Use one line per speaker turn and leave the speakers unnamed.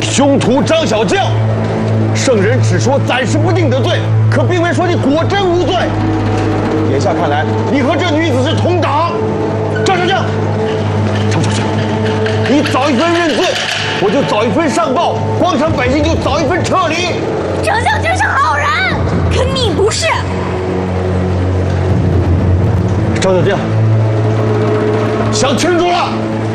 凶徒张小将，圣人只说暂时不定得罪，可并未说你果真无罪。眼下看来，你和这女子是同党。张小将，你早一分认罪，我就早一分上报，皇城百姓就早一分撤离。
丞相真是好人，可你不是。
张小将，想清楚了。